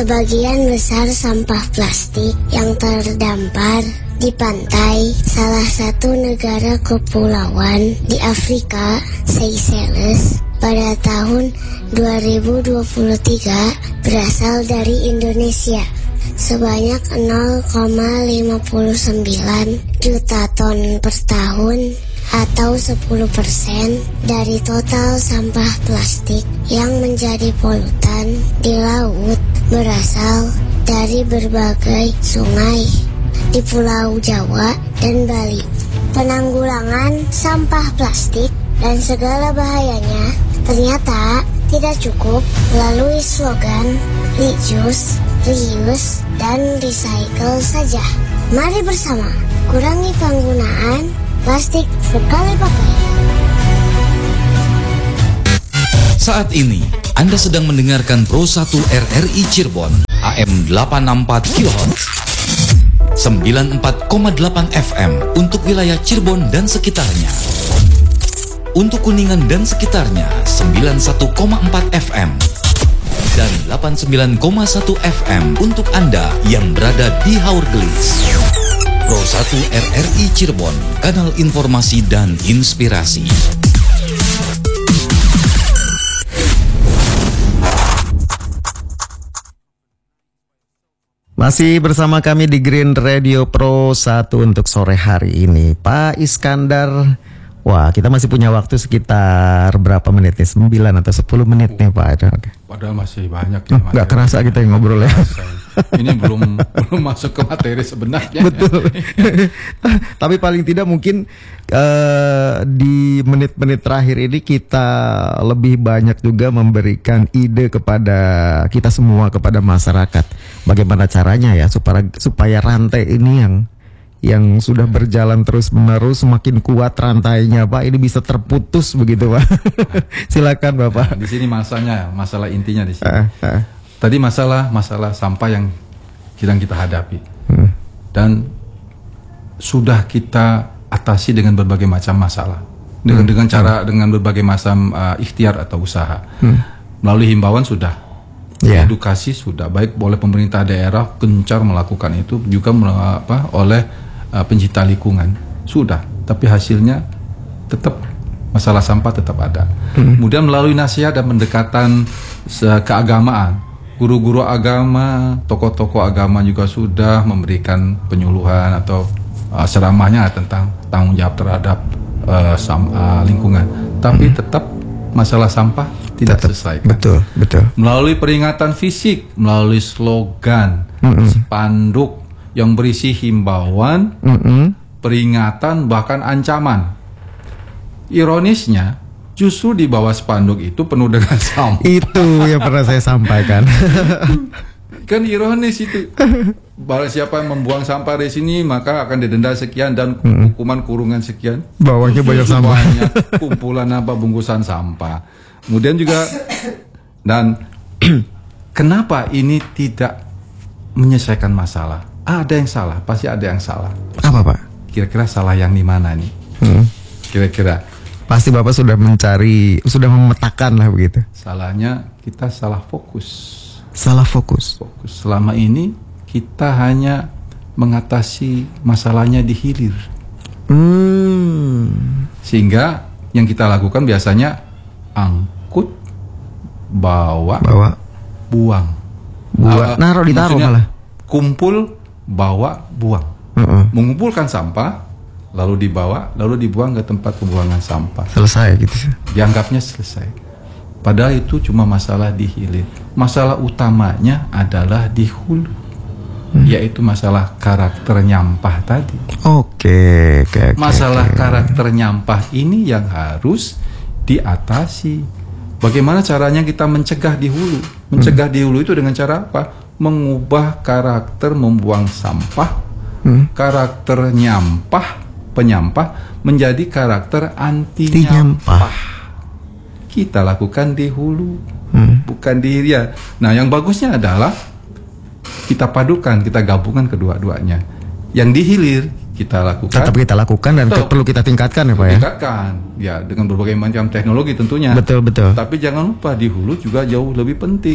Sebagian besar sampah plastik yang terdampar di pantai salah satu negara kepulauan di Afrika, Seychelles, pada tahun 2023 berasal dari Indonesia. Sebanyak 0,59 juta ton per tahun atau 10% dari total sampah plastik yang menjadi polutan di laut berasal dari berbagai sungai di Pulau Jawa dan Bali. Penanggulangan sampah plastik dan segala bahayanya ternyata tidak cukup melalui slogan reduce, reuse, dan recycle saja. Mari bersama kurangi penggunaan plastik sekali pakai. Saat ini Anda sedang mendengarkan Pro 1 RRI Cirebon AM 864 kHz 94,8 FM untuk wilayah Cirebon dan sekitarnya. Untuk Kuningan dan sekitarnya 91,4 FM dan 89,1 FM untuk Anda yang berada di Haurgelis. Pro 1 RRI Cirebon, kanal informasi dan inspirasi. Masih bersama kami di Green Radio Pro 1 untuk sore hari ini, Pak Iskandar. Wah, kita masih punya waktu sekitar berapa menit nih? 9 atau 10 menit nih, Pak. Oke. Padahal masih banyak ya. Nggak kerasa kita yang ngobrol ya. Ini belum masuk ke materi sebenarnya. Betul. Tapi paling tidak mungkin di menit-menit terakhir ini kita lebih banyak juga memberikan ide kepada kita semua, kepada masyarakat. Bagaimana caranya ya supaya rantai ini yang sudah berjalan terus-menerus semakin kuat rantainya, Pak, ini bisa terputus begitu, Pak. Silakan, Bapak. Nah, di sini masalah intinya di sini. Tadi masalah sampah yang sedang kita hadapi. Dan sudah kita atasi dengan berbagai macam masalah. Dengan berbagai macam ikhtiar atau usaha. Melalui himbauan sudah. Edukasi sudah, baik oleh pemerintah daerah gencar melakukan itu, juga oleh pencinta lingkungan sudah, tapi hasilnya tetap masalah sampah tetap ada. Kemudian melalui nasihat dan pendekatan keagamaan, guru-guru agama, tokoh-tokoh agama juga sudah memberikan penyuluhan atau ceramahnya tentang tanggung jawab terhadap lingkungan. Tapi tetap masalah sampah tidak selesai. Betul. Melalui peringatan fisik, melalui slogan, spanduk yang berisi himbauan, peringatan, bahkan ancaman. Ironisnya, justru di bawah spanduk itu penuh dengan sampah. Itu yang pernah saya sampaikan. Kan ironis itu. Barang siapa yang membuang sampah di sini maka akan didenda sekian dan hukuman kurungan sekian. Bawahnya banyak sampah. Banyak kumpulan bungkusan sampah. Kemudian juga dan kenapa ini tidak menyelesaikan masalah? Ada yang salah, pasti ada yang salah. Apa, Pak? Kira-kira salah yang di mana nih? Kira-kira. Pasti Bapak sudah sudah memetakan lah begitu. Salahnya kita salah fokus. Salah fokus. Selama ini kita hanya mengatasi masalahnya di hilir. Sehingga yang kita lakukan biasanya angkut, bawa, buang. Naruh ditaruh malah. Kumpul, bawa, buang. Mengumpulkan sampah, lalu dibawa, lalu dibuang ke tempat pembuangan sampah. Selesai gitu. Dianggapnya selesai. Padahal itu cuma masalah di hilir. Masalah utamanya adalah di hulu, yaitu masalah karakter nyampah tadi. Oke. Masalah karakter nyampah ini yang harus diatasi. Bagaimana caranya kita mencegah di hulu? Mencegah di hulu itu dengan cara apa? Mengubah karakter membuang sampah, karakter penyampah menjadi karakter anti nyampah. Kita lakukan di hulu, bukan di hilir. Nah, yang bagusnya adalah kita padukan, kita gabungkan kedua-duanya. Yang di hilir kita lakukan. Tetap kita lakukan dan perlu kita tingkatkan ya, Pak ya. Tingkatkan, ya dengan berbagai macam teknologi tentunya. Betul. Tapi jangan lupa di hulu juga jauh lebih penting.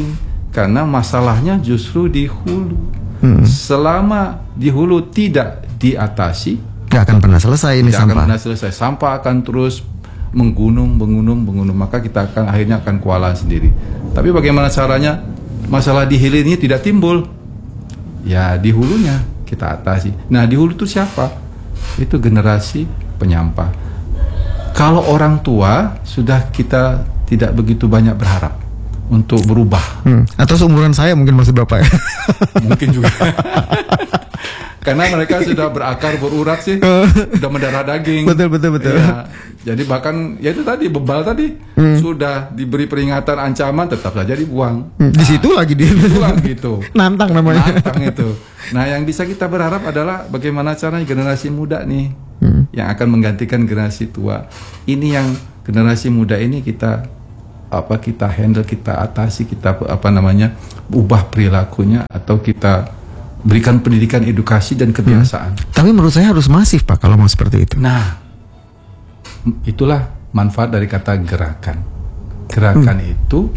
karena masalahnya justru di hulu. Selama di hulu tidak diatasi, nggak akan pernah selesai ini tidak sampah. akan pernah selesai. Sampah akan terus menggunung, maka kita akan akhirnya akan kewalahan sendiri. Tapi bagaimana caranya masalah di hilir ini tidak timbul? Ya di hulunya kita atasi. Nah di hulu itu siapa? Itu generasi penyampah. Kalau orang tua sudah kita tidak begitu banyak berharap untuk berubah. Atau seumuran saya mungkin masih Bapak ya. Mungkin juga. Karena mereka sudah berakar, berurat sih, sudah mendarah daging. Betul. Ya, jadi bahkan ya itu tadi bebal tadi sudah diberi peringatan, ancaman, tetap saja dibuang. Di situ lagi dia. Dibuang gitu. Nantang namanya. Nantang itu. Nah yang bisa kita berharap adalah bagaimana caranya generasi muda nih yang akan menggantikan generasi tua. Ini yang generasi muda ini kita handle, kita atasi, kita ubah perilakunya, atau kita berikan pendidikan, edukasi dan kebiasaan. Tapi menurut saya harus masif Pak kalau mau seperti itu. Nah, itulah manfaat dari kata gerakan. Gerakan itu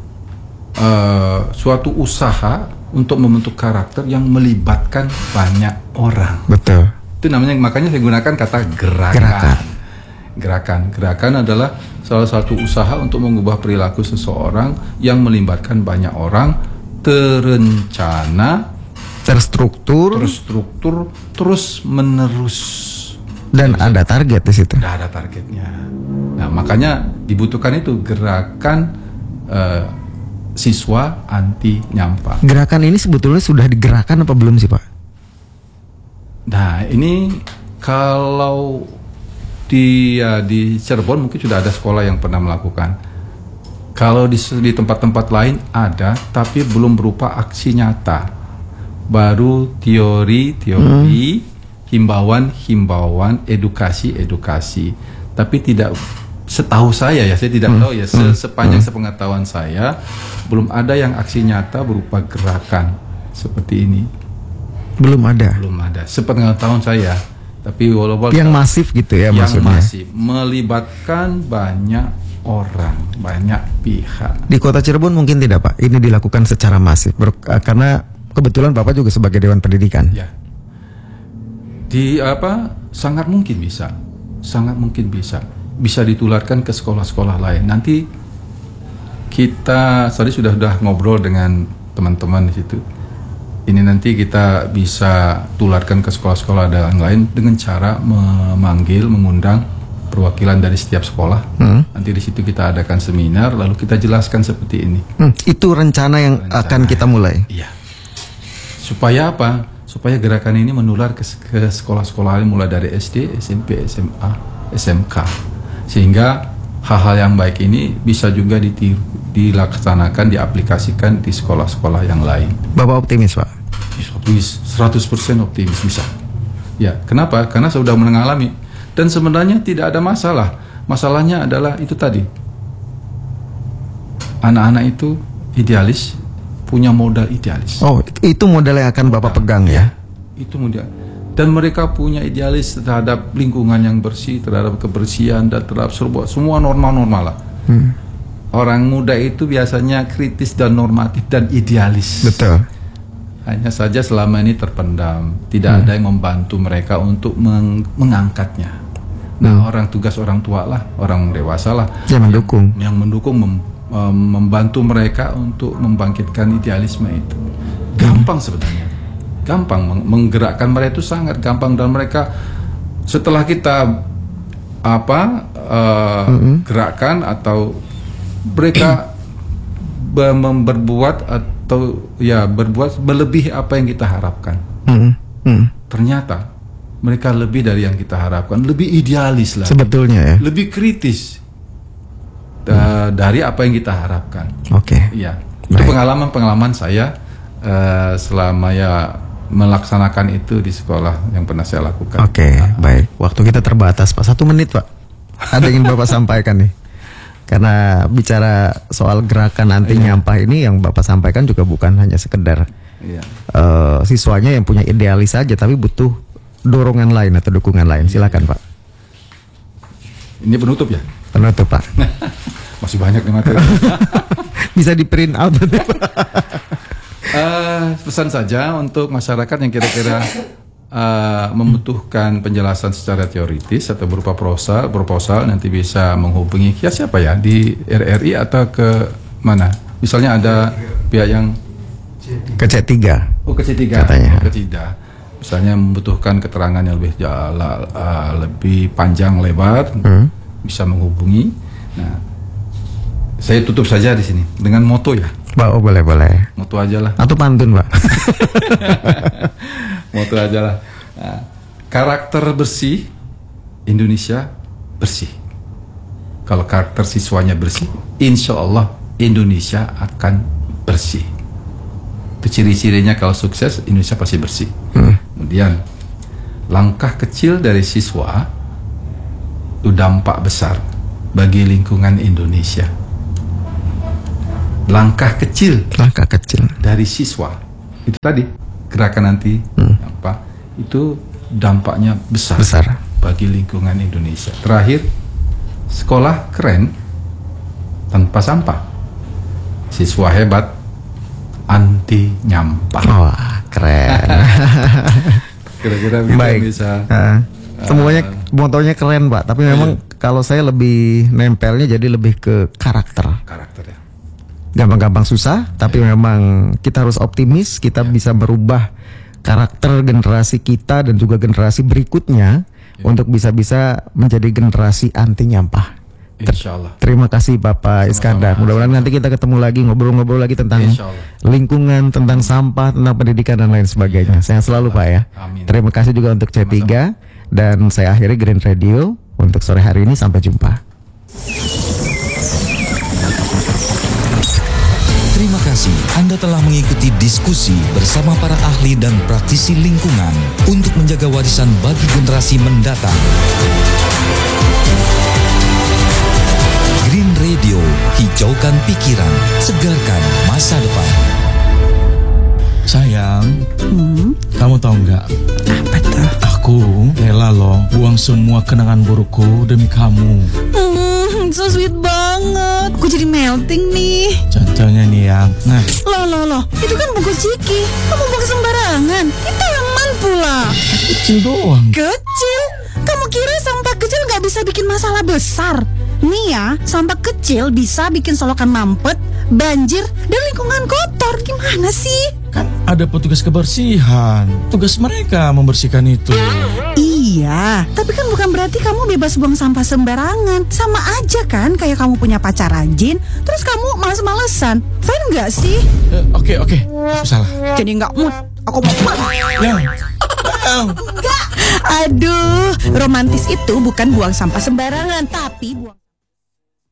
suatu usaha untuk membentuk karakter yang melibatkan banyak orang. Betul. Itu namanya, makanya saya gunakan kata Gerakan adalah salah satu usaha untuk mengubah perilaku seseorang yang melibatkan banyak orang, terencana, terstruktur, terus menerus, dan ada target di situ. Ada targetnya. Nah, makanya dibutuhkan itu gerakan siswa anti nyampah. Gerakan ini sebetulnya sudah digerakkan apa belum sih Pak? Nah, ini kalau di Cirebon mungkin sudah ada sekolah yang pernah melakukan. Kalau di tempat-tempat lain ada, tapi belum berupa aksi nyata. Baru teori, himbauan, edukasi. Tapi tidak, setahu saya ya, saya tidak tahu ya, sepanjang sepengetahuan saya belum ada yang aksi nyata berupa gerakan seperti ini. Belum ada, sepengetahuan saya. Tapi walaupun yang masif gitu ya, yang maksudnya masif, melibatkan banyak orang, banyak pihak. Di Kota Cirebon mungkin tidak Pak, ini dilakukan secara masif karena kebetulan Bapak juga sebagai Dewan Pendidikan. Ya. Sangat mungkin bisa ditularkan ke sekolah-sekolah lain. Nanti kita tadi sudah ngobrol dengan teman-teman di situ. Ini nanti kita bisa tularkan ke sekolah-sekolah yang lain dengan cara mengundang perwakilan dari setiap sekolah. Nanti di situ kita adakan seminar, lalu kita jelaskan seperti ini. Itu rencana yang akan kita mulai. Iya. Supaya apa? Supaya gerakan ini menular ke sekolah-sekolah mulai dari SD, SMP, SMA, SMK. Sehingga hal-hal yang baik ini bisa juga dilaksanakan, diaplikasikan di sekolah-sekolah yang lain. Bapak optimis Pak? 100% optimis bisa. Ya, kenapa? Karena saya sudah mengalami. Dan sebenarnya tidak ada masalah. Masalahnya adalah itu tadi. Anak-anak itu idealis, punya modal idealis. Oh, itu modal yang akan Bapak pegang ya? Itu modal. Dan mereka punya idealis terhadap lingkungan yang bersih, terhadap kebersihan, dan terhadap semua normal-normal lah. Orang muda itu biasanya kritis dan normatif dan idealis. Betul. Hanya saja selama ini terpendam, tidak ada yang membantu mereka untuk mengangkatnya. Nah, tugas orang tua lah, orang dewasa lah yang mendukung, membantu mereka untuk membangkitkan idealisme itu. Gampang sebenarnya, gampang menggerakkan mereka itu sangat gampang, dan mereka setelah kita gerakkan atau mereka berbuat berlebih apa yang kita harapkan. Ternyata mereka lebih dari yang kita harapkan, lebih idealis lah. Sebetulnya ya. Lebih kritis dari apa yang kita harapkan. Oke. Ya, itu pengalaman saya selama melaksanakan itu di sekolah yang pernah saya lakukan. Oke, baik. Waktu kita terbatas Pak, 1 menit Pak. Ada yang Bapak sampaikan nih? Karena bicara soal gerakan anti nyampah ini, yang Bapak sampaikan juga bukan hanya sekedar siswanya yang punya idealis saja, tapi butuh dorongan lain atau dukungan lain. Silakan Pak. Ini penutup ya? Penutup Pak. Masih banyak nih materi. Bisa di print out. Pesan saja untuk masyarakat yang kira-kira membutuhkan penjelasan secara teoritis atau berupa proposal nanti bisa menghubungi siapa ya di RRI atau ke mana? Misalnya ada pihak yang ke C3. Oh, ke C3 katanya. Ke C3. Misalnya membutuhkan keterangan yang lebih panjang lebar, bisa menghubungi. Nah, saya tutup saja di sini dengan moto ya. Oh, boleh. Moto aja lah. Atau pantun, Pak. Moto aja lah. Nah, karakter bersih, Indonesia bersih. Kalau karakter siswanya bersih, insya Allah Indonesia akan bersih. Itu ciri-cirinya kalau sukses, Indonesia pasti bersih. Kemudian langkah kecil dari siswa itu dampak besar bagi lingkungan Indonesia. Langkah kecil dari siswa itu tadi gerakan nanti apa itu dampaknya besar bagi lingkungan Indonesia. Terakhir, sekolah keren tanpa sampah, siswa hebat anti nyampah. Wah, keren. Kira-kira bisa. Semuanya motonya keren, Pak. Tapi memang kalau saya lebih nempelnya jadi lebih ke karakter ya. Gampang-gampang susah, tapi memang kita harus optimis, kita bisa berubah karakter generasi kita dan juga generasi berikutnya untuk bisa-bisa menjadi generasi anti nyampah. Insyaallah. Terima kasih Bapak Iskandar. Mudah-mudahan nanti kita ketemu lagi, ngobrol-ngobrol lagi tentang lingkungan, tentang sampah, tentang pendidikan dan lain sebagainya. Sehat selalu Pak ya. Amin. Terima kasih juga untuk C3 dan saya akhiri Green Radio untuk sore hari ini. Sampai jumpa. Terima kasih Anda telah mengikuti diskusi bersama para ahli dan praktisi lingkungan untuk menjaga warisan bagi generasi mendatang. Green Radio, hijaukan pikiran, segarkan masa depan. Sayang, kamu tahu nggak? Apa tuh? Aku rela loh buang semua kenangan burukku demi kamu. So sweet banget. Gue jadi melting nih. Contohnya nih yang, nah. Loh, itu kan bungkus ciki. Kamu buang sembarangan. Itu aman pula. Kecil doang. Kecil? Kamu kira sampah kecil gak bisa bikin masalah besar? Nih ya, sampah kecil bisa bikin solokan mampet, banjir, dan lingkungan kotor. Gimana sih? Kan ada petugas kebersihan. Tugas mereka membersihkan itu. Iya, tapi kan bukan berarti kamu bebas buang sampah sembarangan. Sama aja kan kayak kamu punya pacar rajin, terus kamu males-malesan. Fine gak sih? Oke, aku salah. Jadi gak mood. Aku mau Yang. Enggak. Aduh, romantis itu bukan buang sampah sembarangan, tapi buang